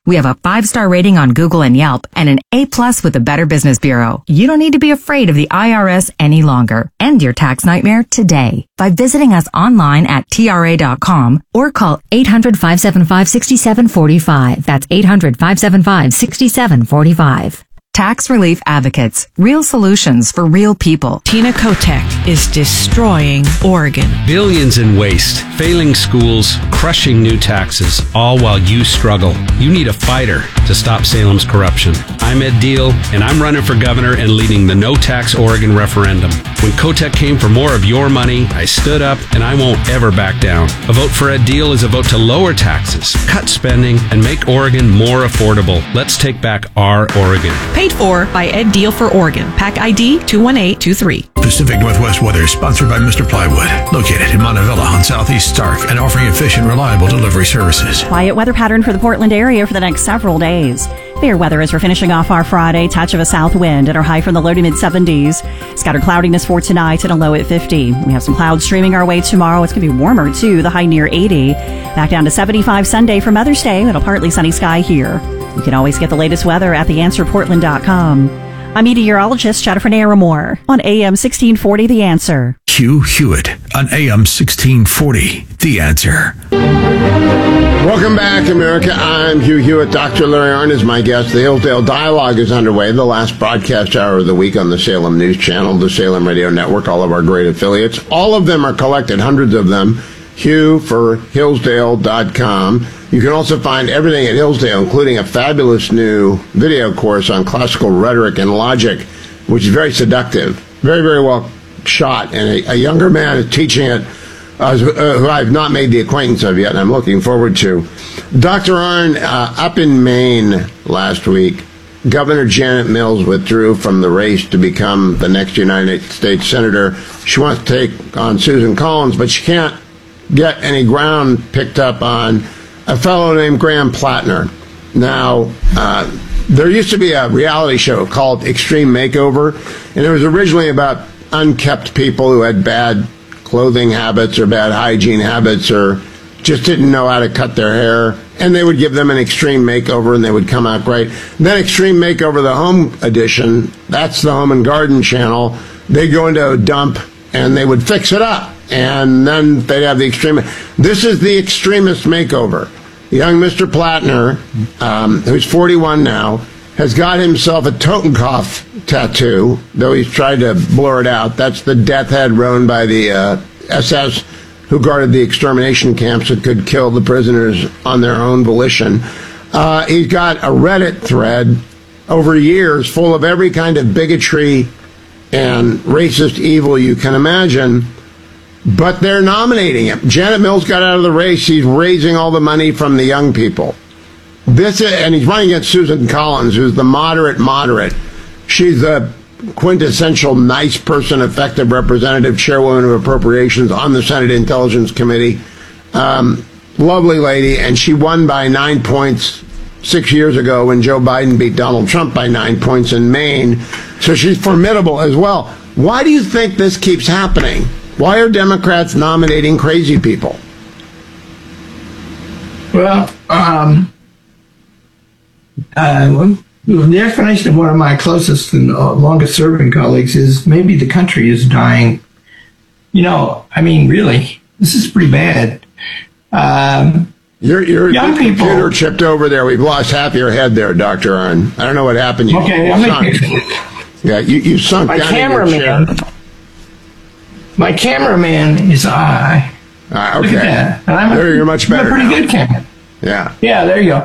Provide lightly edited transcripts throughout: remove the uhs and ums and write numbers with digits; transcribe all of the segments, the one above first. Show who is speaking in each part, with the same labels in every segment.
Speaker 1: We have a 5-star rating on Google and Yelp and an A+ with the Better Business Bureau. You don't need to be afraid of the IRS any longer. End your tax nightmare today by visiting us online at TRA.com or call 800-575-6745. That's 800-575-6745. Tax Relief Advocates. Real solutions for real people.
Speaker 2: Tina Kotek is destroying Oregon.
Speaker 3: Billions in waste, failing schools, crushing new taxes, all while you struggle. You need a fighter to stop Salem's corruption. I'm Ed Deal, and I'm running for governor and leading the No Tax Oregon referendum. When Kotek came for more of your money, I stood up, and I won't ever back down. A vote for Ed Deal is a vote to lower taxes, cut spending, and make Oregon more affordable. Let's take back our Oregon.
Speaker 2: Paid for by Ed Deal for Oregon. PAC ID 21823.
Speaker 4: Pacific Northwest Weather is sponsored by Mr. Plywood, located in Montevilla on Southeast Stark and offering efficient, reliable delivery services.
Speaker 5: Quiet weather pattern for the Portland area for the next several days. Fair weather as we're finishing off our Friday. Touch of a south wind and our high from the low to mid 70s. Scattered cloudiness for tonight and a low at 50. We have some clouds streaming our way tomorrow. It's going to be warmer too, the high near 80. Back down to 75 Sunday for Mother's Day and a partly sunny sky here. You can always get the latest weather at theanswerportland.com. I'm meteorologist Jennifer Naramore on AM 1640 The Answer.
Speaker 4: Hugh Hewitt on AM 1640 The Answer.
Speaker 6: Welcome back, America. I'm Hugh Hewitt. Dr. Larry Arnn is my guest. The Hillsdale Dialogue is underway, the last broadcast hour of the week on the Salem News Channel, the Salem Radio Network, all of our great affiliates. All of them are collected, hundreds of them. Hugh for Hillsdale.com. You can also find everything at Hillsdale, including a fabulous new video course on classical rhetoric and logic, which is very seductive, very, very well shot. And a younger man is teaching it, who I've not made the acquaintance of yet, and I'm looking forward to. Dr. Arnn, up in Maine last week, Governor Janet Mills withdrew from the race to become the next United States Senator. She wants to take on Susan Collins, but she can't get any ground picked up on a fellow named Graham Plattner. Now, there used to be a reality show called Extreme Makeover, and it was originally about unkept people who had bad clothing habits or bad hygiene habits or just didn't know how to cut their hair, and they would give them an extreme makeover and they would come out great. Then Extreme Makeover, the home edition, that's the Home and Garden channel, they'd go into a dump and they would fix it up, and then they'd have the extreme. This is the extremist makeover. Young Mr. Plattner, who's 41 now, has got himself a Totenkopf tattoo, though he's tried to blur it out. That's the death head run by the SS who guarded the extermination camps that could kill the prisoners on their own volition. He's got a Reddit thread over years full of every kind of bigotry and racist evil you can imagine, but they're nominating him. Janet Mills got out of the race. He's raising all the money from the young people. And he's running against Susan Collins, who's the moderate. She's the quintessential nice person, effective representative, chairwoman of appropriations on the Senate Intelligence Committee. Lovely lady, and she won by 9 points 6 years ago when Joe Biden beat Donald Trump by 9 points in Maine. So she's formidable as well. Why do you think this keeps happening? Why are Democrats nominating crazy people?
Speaker 7: Well, the explanation of one of my closest and longest serving colleagues is maybe the country is dying. You know, I mean, really, this is pretty bad.
Speaker 6: Your
Speaker 7: young people,
Speaker 6: computer chipped over there. We've lost half your head there, Dr. Arnn. I don't know what happened.
Speaker 7: Okay,
Speaker 6: you sunk
Speaker 7: my
Speaker 6: down
Speaker 7: cameraman.
Speaker 6: in your chair.
Speaker 7: My cameraman is I.
Speaker 6: Okay.
Speaker 7: Look at that. And
Speaker 6: you're much better.
Speaker 7: I'm a pretty
Speaker 6: now.
Speaker 7: good cameraman.
Speaker 6: Yeah.
Speaker 7: Yeah, there you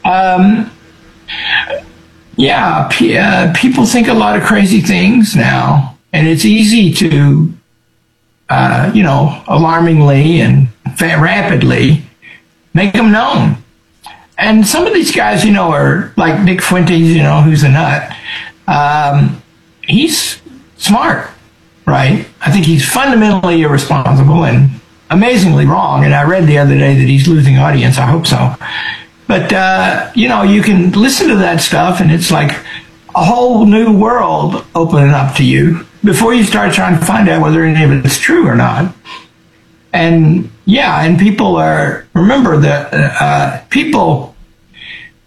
Speaker 7: go. People think a lot of crazy things now, and it's easy to, alarmingly and rapidly make them known. And some of these guys, are like Nick Fuentes, who's a nut. He's smart, right? I think he's fundamentally irresponsible and amazingly wrong. And I read the other day that he's losing audience. I hope so. But, you can listen to that stuff and it's like a whole new world opening up to you before you start trying to find out whether any of it's true or not. And people remember that people